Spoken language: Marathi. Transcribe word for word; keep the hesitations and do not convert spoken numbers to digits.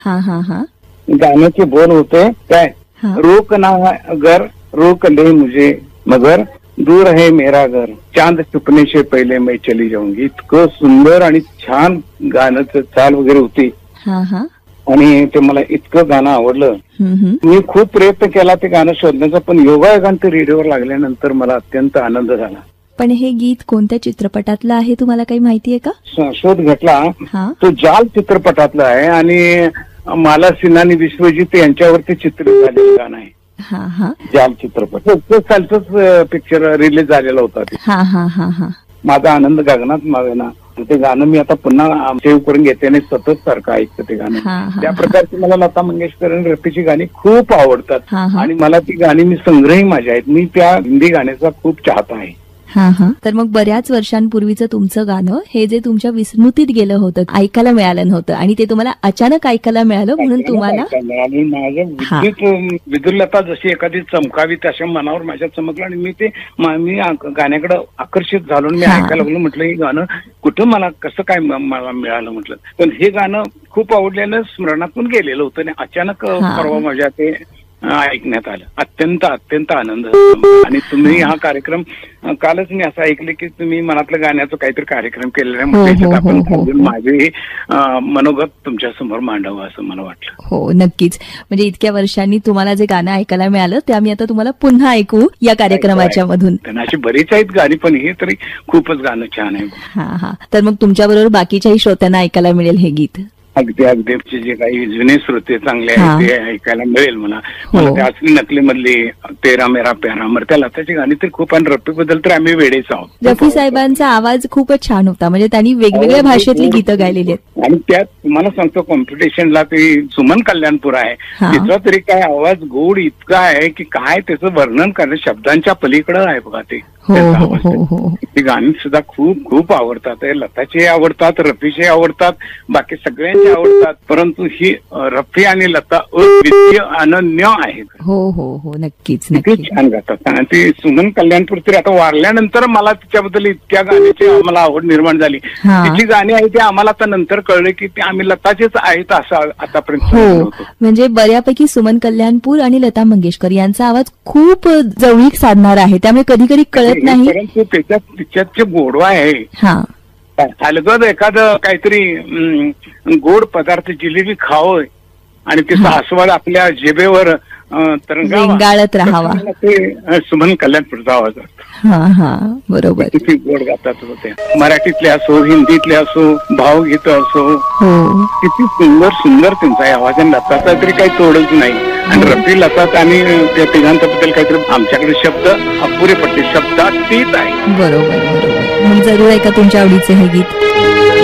हा हा हा गाण्याचे बोल होते काय, हा. रोक ना घर रोक ले मुझे मगर दूर है मेरा घर, चांद छुपने से पहिले मैं चली जाऊंगी. इतकं सुंदर आणि छान गाण्याचं चाल वगैरे होती हा हा आणि ते मला इतकं गाणं आवडलं. हम्म, हम्म. मी खूप प्रयत्न केला ते गाणं शोधण्याचा, पण योगायोगानं ते रेडिओवर लागल्यानंतर मला अत्यंत आनंद झाला. पण हे गीत कोणत्या चित्रपटातलं आहे तुम्हाला काही माहितीये का? श- शोध घेतला हा तो जाल चित्रपटातला आहे आणि माला सिन्हा आणि विश्वजित यांच्यावरती चित्रित झालेलं गाणं आहे. हा हा जाल चित्रपट कालचाच पिक्चर रिलीज झालेला होता. ते हा हा हा हा माझा आनंद गगनात मावेना ते गाणं मी आता पुन्हा सेव्ह करून घेते आणि सतत सारखं ऐकतं ते गाणं. हा, हा, त्या प्रकारची मला लता मंगेशकर आणि रफीची गाणी खूप आवडतात हा, हा. आणि मला ती गाणी मी संग्रही माझ्या आहेत. मी त्या हिंदी गाण्याचा खूप चाहता आहे. हा हा तर मग बऱ्याच वर्षांपूर्वीचं तुमचं गाणं हे जे तुमच्या विस्मृतीत गेलं होतं, ऐकायला मिळालं नव्हतं आणि ते तुम्हाला अचानक ऐकायला मिळालं म्हणून तुम्हाला आणि माझं विद्युत विदुरलता जशी एखादी चमकावी तशा मनावर माझ्या चमकलं आणि मी ते मा- मी गाण्याकडे आकर्षित झालो आणि मी हा. ऐकायला लागलो. म्हटलं हे गाणं कुठं मला कसं काय म- मला मिळालं म्हटलं. पण हे गाणं खूप आवडल्यानं स्मरणातून गेलेलं होतं आणि अचानक हा. परवा माझ्या ते अं, ऐकण्यात आलं. अत्यंत अत्यंत आनंद झाला. आणि तुम्ही हा कार्यक्रम अं, कालच मी असं ऐकले की तुम्ही मनातलं गाण्याचा काहीतरी कार्यक्रम केलेला आहे. हो, मग त्याच्यात हो, आपण हो, हो. अजून माझे अं, मनोगत तुमच्या समोर मांडावं असं मला वाटलं. हो नक्कीच. म्हणजे इतक्या वर्षांनी तुम्हाला जे गाणं ऐकायला मिळालं ते आम्ही आता तुम्हाला पुन्हा ऐकू या कार्यक्रमाच्या मधून. त्यांना अशी बरीच आहेत गाणी, पण हे तरी खूपच गाणं छान आहे. हा हा तर मग तुमच्याबरोबर बाकीच्याही श्रोत्यांना ऐकायला मिळेल हे गीत. अगदी अगदी जे काही जुने श्रोते चांगले हा. आहेत ते ऐकायला मिळेल मला. हो. मला त्या असली नकली मधली तेरा मेरा प्यारा मर त्या लताची गाणी तर खूप, आणि रफी बद्दल तर आम्ही वेडेच आहोत. रफी साहेबांचा आवाज खूपच छान होता. म्हणजे त्यांनी वेगवेगळ्या भाषेतली गीतं गायलेली आहेत. आणि त्यात तुम्हाला सांगतो कॉम्पिटिशनला ते सुमन कल्याणपूर आहे, हा. तिचा तरी काय आवाज गोड इतका आहे की काय त्याचं वर्णन करणं शब्दांच्या पलीकडं आहे बघा ते. हो त्यांचा हो आवाज. हो हो ती गाणी सुद्धा खूप खूप आवडतात. हे लताचे आवडतात, रफीचे आवडतात, बाकी सगळ्यांचे आवडतात. परंतु ही अं, रफी आणि लता अद्वितीय अनन्य आहेत. हो हो हो नक्कीच किती नक्कीच. छान गातात. आणि ती सुमन कल्याणपूर तरी आता वारल्यानंतर मला तिच्याबद्दल इतक्या गाण्याची आम्हाला आवड निर्माण झाली. हा. तिची गाणी आहे ते आम्हाला आता नंतर कळलं की ते आम्ही लताचेच आहेत असं आतापर्यंत समजलं हो होतं. म्हणजे बऱ्यापैकी सुमन कल्याणपूर आणि लता मंगेशकर यांचा आवाज खूप जवळीक साधणार आहे, त्यामुळे कधी कधी कळत नाही. परंतु त्याच्यात तिच्यात जे गोडवा आहे, हा अलगद एखादं काहीतरी अं, गोड पदार्थ जिलेबी खावं आणि त्याचा हा. आस्वाद आपल्या जिभेवर अं, तरंगावा, रेंगाळत राहावा. ते अं, सुमन कल्याणपूरचा आवाज असतो. हा हा बरोबर. किती गोड गातात होते. मराठीतले असो, हिंदीतले असो, भावगीत असो, हो किती सुंदर सुंदर त्यांचा आवाज. आणि लताचा तरी काही तोडच नाही. आणि रफी, लतात आणि त्या तिघांच्याबद्दल काहीतरी आमच्याकडे शब्द अपुरे पडते, शब्दात तीच आहे. बरोबर बरोबर. मग जरूर ऐका तुमच्या आवडीचे हे गीत.